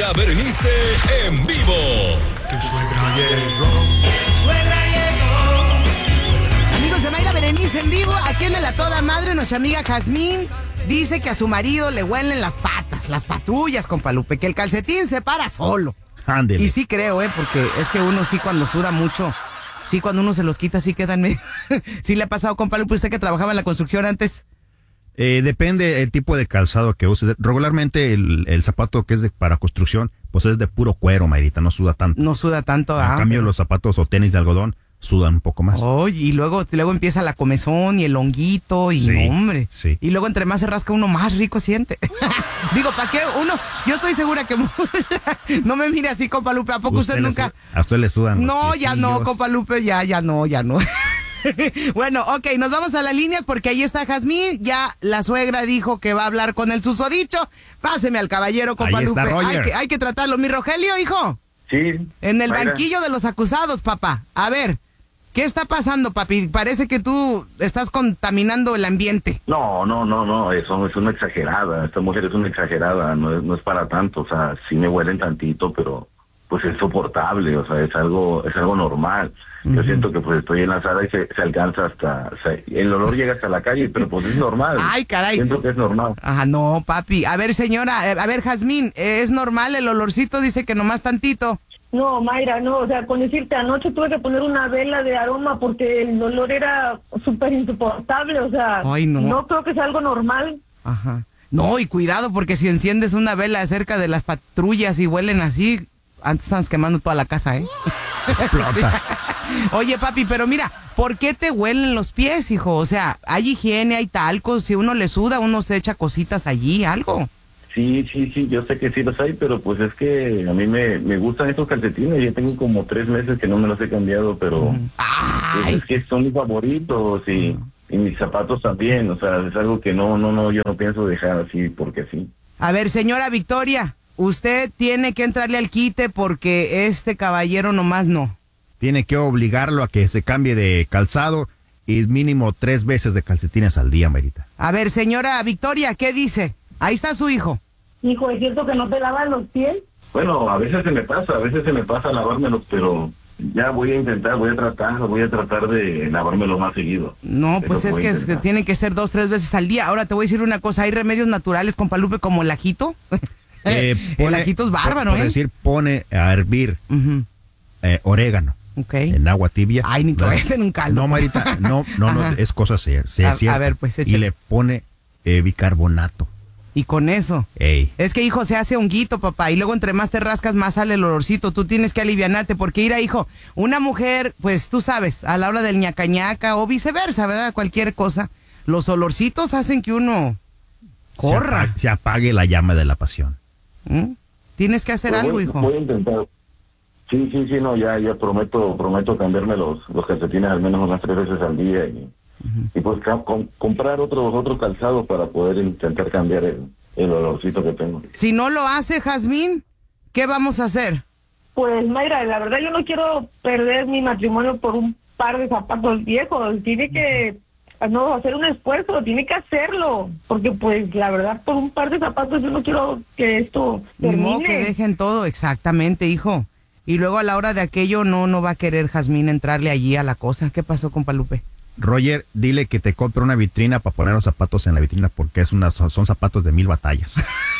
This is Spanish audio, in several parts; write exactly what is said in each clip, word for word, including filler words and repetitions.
Mayra Berenice en vivo. Tu suegra llegó. Tu suegra llegó. Amigos de Mayra Berenice en vivo, aquí en el A Toda Madre, nuestra amiga Jazmín dice que a su marido le huelen las patas, las patrullas, compa Lupe, que el calcetín se para solo. Ándele. Y sí creo, eh, porque es que uno sí cuando suda mucho, sí cuando uno se los quita, sí quedan medio... Sí le ha pasado, compa Lupe, usted que trabajaba en la construcción antes. Eh, depende el tipo de calzado que uses. Regularmente el, el zapato que es de, para construcción, pues es de puro cuero, Mayrita, no suda tanto. No suda tanto. En ah, cambio, pero... los zapatos o tenis de algodón sudan un poco más. Oh, y luego, luego empieza la comezón y el honguito y Sí, no, hombre. sí. Y luego entre más se rasca uno, más rico siente. Digo, ¿para qué uno? Yo estoy segura que... No me mire así, compa Lupe, ¿a poco usted, usted nunca...? A usted le sudan. No, ya no, compa Lupe, ya, ya no, ya no. Bueno, ok, nos vamos a las líneas porque ahí está Jazmín. Ya la suegra dijo que va a hablar con el susodicho. Páseme al caballero, compa Ahí está Lupe. Roger. Hay que, hay que tratarlo. ¿Mi Rogelio, hijo? Sí. En el Mayra. banquillo de los acusados, papá. A ver, ¿qué está pasando, papi? Parece que tú estás contaminando el ambiente. No, no, no, no, eso es una exagerada. Esta mujer es una exagerada, no es, no es para tanto. O sea, sí me huelen tantito, pero pues es soportable. O sea, es algo, es algo normal. Yo siento que pues estoy en la sala y se, se alcanza hasta, o sea, el olor llega hasta la calle, pero pues es normal. Ay, caray. Siento que es normal. Ah, no, papi. A ver, señora, eh, a ver, Jazmín, ¿es normal el olorcito? Dice que nomás tantito. No, Mayra, no, o sea, con decirte, anoche tuve que poner una vela de aroma porque el olor era súper insoportable, o sea, Ay, no. no creo que sea algo normal. Ajá. No, y cuidado, porque si enciendes una vela cerca de las patrullas y huelen así, antes están quemando toda la casa, ¿eh? Explota. Oye, papi, pero mira, ¿por qué te huelen los pies, hijo? O sea, hay higiene, hay talco, si uno le suda, uno se echa cositas allí, algo. Sí, sí, sí, yo sé que sí los hay, pero pues es que a mí me, me gustan estos calcetines. Ya tengo como tres meses que no me los he cambiado, pero Ay. pues es que son mis favoritos y, y mis zapatos también. O sea, es algo que no, no, no, yo no pienso dejar así porque sí. A ver, señora Victoria, usted tiene que entrarle al quite porque este caballero nomás no. Tiene que obligarlo a que se cambie de calzado y mínimo tres veces de calcetines al día, Mayrita. A ver, señora Victoria, ¿qué dice? Ahí está su hijo. Hijo, ¿es cierto que no te lavan los pies? Bueno, a veces se me pasa, a veces se me pasa lavármelos, pero ya voy a intentar, voy a tratar, voy a tratar de lavármelos más seguido. No, pues Eso es voy a que intentar. tiene que ser dos, tres veces al día. Ahora te voy a decir una cosa, hay remedios naturales, compa Lupe, como el ajito. Eh, El ajito es bárbaro, por ¿eh? decir, pone a hervir Ujú. eh, orégano Ok. en agua tibia. Ay, ni que No, vayas en un caldo. No, Marita, no, no, no, Ajá. es cosa seria. Sí, A- es cierto. a ver, pues, Y échale. le pone eh, bicarbonato. Y con eso. Ey. Es que, hijo, se hace honguito, papá, y luego entre más te rascas, más sale el olorcito. Tú tienes que alivianarte, porque, mira, hijo, una mujer, pues, tú sabes, a la hora del ñacañaca o viceversa, ¿verdad? Cualquier cosa, los olorcitos hacen que uno corra. Se apague, se apague la llama de la pasión. ¿Mm? Tienes que hacer Pues algo, voy, hijo. Voy a intentar. Sí, sí, sí, no, ya, ya prometo, prometo cambiarme los, los calcetines al menos unas tres veces al día y, y pues ca- com- comprar otros, otros calzados para poder intentar cambiar el, el olorcito que tengo. Si no lo hace, Jazmín, ¿qué vamos a hacer? Pues, Mayra, la verdad yo no quiero perder mi matrimonio por un par de zapatos viejos. Tiene que no hacer un esfuerzo, tiene que hacerlo. Porque, pues, la verdad, por un par de zapatos yo no quiero que esto Ni modo que termine. dejen todo, exactamente, hijo. Y luego a la hora de aquello no, no va a querer Jazmín entrarle allí a la cosa. ¿Qué pasó, compa Lupe? Roger, dile que te compre una vitrina para poner los zapatos en la vitrina porque es una, son, son zapatos de mil batallas.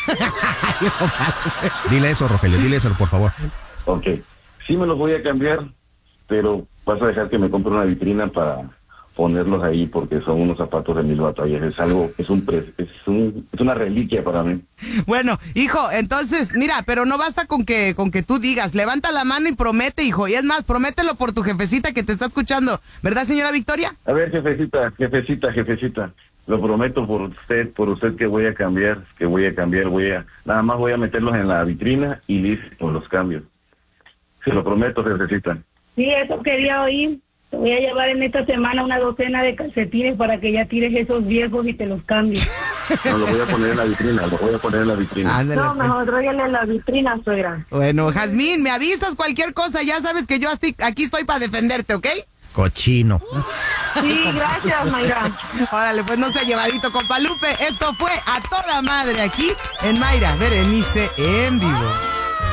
Dile eso, Rogelio, dile eso, por favor. Ok, sí me los voy a cambiar, pero vas a dejar que me compre una vitrina para ponerlos ahí porque son unos zapatos de mil batallas. Es algo, es un, pre- es un, es una reliquia para mí. Bueno, hijo, entonces, mira, pero no basta con que, con que tú digas, levanta la mano y promete, hijo. Y es más, promételo por tu jefecita que te está escuchando. ¿Verdad, señora Victoria? A ver, jefecita, jefecita, jefecita, lo prometo por usted, por usted que voy a cambiar, que voy a cambiar, voy a, nada más voy a meterlos en la vitrina y listo, con los cambios. Se lo prometo, jefecita. Sí, eso quería oír. Te voy a llevar en esta semana una docena de calcetines para que ya tires esos viejos y te los cambies. No, lo voy a poner en la vitrina, lo voy a poner en la vitrina. Ándale, No, pues. mejor tráigale a la vitrina, suegra. Bueno, Jazmín, me avisas cualquier cosa. Ya sabes que yo asti- aquí estoy para defenderte, ¿ok? Cochino. Sí, gracias, Mayra. Órale, pues no sea llevadito, compa Lupe. Esto fue A Toda Madre aquí en Mayra Berenice en vivo.